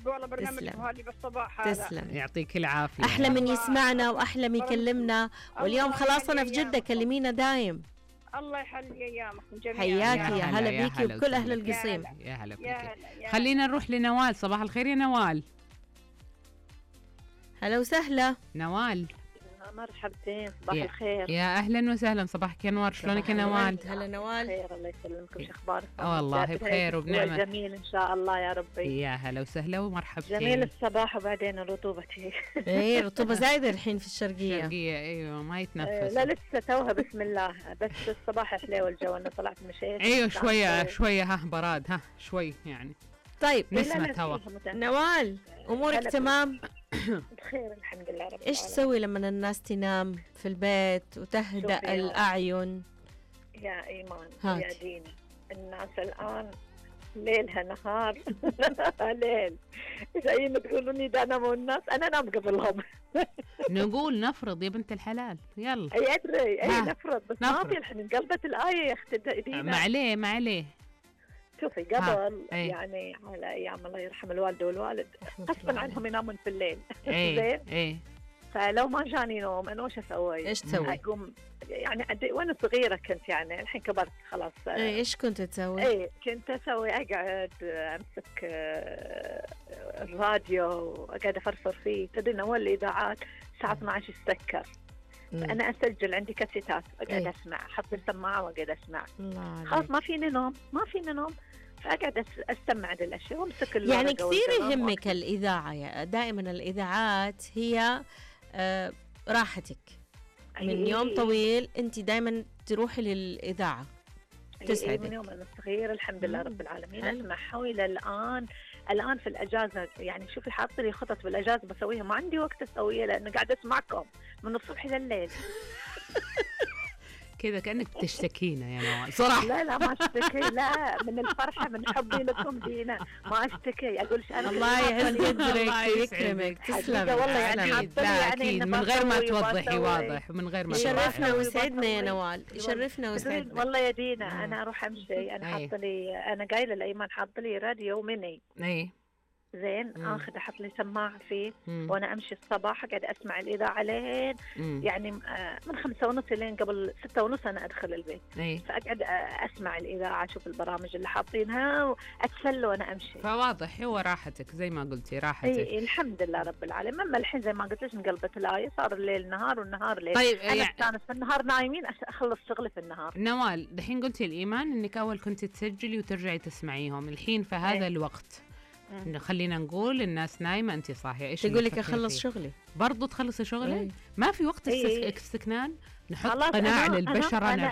احب والله برنامجكم هذه بالصباح هذا. تسلم، يعطيك العافيه. احلى من يسمعنا واحلى من يكلمنا. واليوم خلاص انا في جده، كلمينا دايم. الله يحلي ايامكم جميعا. حياكي، يا هلا بيكي وكل اهل القصيم. يا هلا بيكي. خلينا نروح لنوال. صباح الخير يا نوال. هلا وسهلا نوال. مرحبتين، صباح الخير. يا اهلا وسهلا، صباحك انوار. شلونك يا نوال؟ هلا نوال. بخير الله يسلمكم، شو اخباركم؟ والله بخير وبنعمه. جميل ان شاء الله يا ربي. يا هلا وسهلا ومرحبتين. جميل الصباح وبعدين الرطوبه ايه رطوبه زايده الحين في الشرقيه. ايوه ما يتنفس. لا لسه توها بسم الله، بس الصباح حلو الجو. انا طلعت مشيت. ايوه شويه ها براد ها شوي يعني. طيب نسمة هوا. نوال امورك تمام؟ بخير الحمد لله رب ايش تسوي لما الناس تنام في البيت وتهدأ الأعين؟ يا ايمان هات. يا دينا، الناس الان ليلها نهار ليل زي ما تقولوني ده ناموا الناس، انا انام قبلهم. نقول نفرض يا بنت الحلال يلا. اي ادري اي نفرض، بس ما في الحين انقلبت الايه يا اختي دينا. ما عليه شوفي قبل يعني على ايام الله يرحم الوالده والوالد غصبا عنهم ينامون في الليل. زين فلو ما جاني نوم انا وش اسوي؟ ايش تسوي؟ اقوم يعني وانا صغيره كنت يعني، الحين كبرت خلاص. ايش كنت تسوي؟ كنت اسوي اقعد امسك الراديو واقعد افرفر فيه. تدري اول الاذاعات الساعه 12 يسكر، فانا اسجل عندي كاسيتات اقعد اسمع، احط السماعه واقعد اسمع. خلاص ما فيني نوم فاقعد استمع للاشياء وامسك يعني كثير يهمك الاذاعه. دائما الاذاعات هي راحتك من يوم طويل، انت دائما تروحي للاذاعه. تسعدك من يوم انا صغير الحمد لله رب العالمين اسمعها والى الان في الاجازه. يعني شوفي حاطه لي خطط بالاجازه بسويها، ما عندي وقت اسويها لانه قاعده اسمعكم من الصبح لليل. كذا كأنك تشتكينا يا نوال صراحة. لا ما اشتكي، لا من الفرحة من حبي لكم دينا ما اشتكي. اقول انا الله يعز قدرك ويكرمك. تسلم والله يعني أكيد من غير ما توضحي واضح ومن غير ما يشرفنا ويسعدنا يا نوال، يشرفنا ويسعدنا والله يا دينا. انا اروح امشي انا حاطه لي، انا قايله لايمان حاطه لي راديو ميني زين، اخذ احط لي سماعه فيه وانا امشي الصباح اقعد اسمع الاذاعه لين يعني من 5:30 لين قبل 6:30 انا ادخل البيت. فاقعد اسمع الاذاعه، اشوف البرامج اللي حاطينها واتسلى وانا امشي. فواضح هو راحتك زي ما قلتي راحتك. الحمد لله رب العالمين. اما الحين زي ما قلت لك انقلبت الايه، صار الليل نهار والنهار ليل. طيب انا استانس في النهار نايمين، اخلص شغلي في النهار. نوال دحين قلتي الايمان انك اول كنت تسجلي وترجعي تسمعيهم، الحين في هذا الوقت خلينا نقول الناس نايمه انت صاحيه، ايش تقول لك اخلص شغلي؟ برضو تخلصي شغلك؟ ما في وقت استكنان؟ نحط قناع للبشره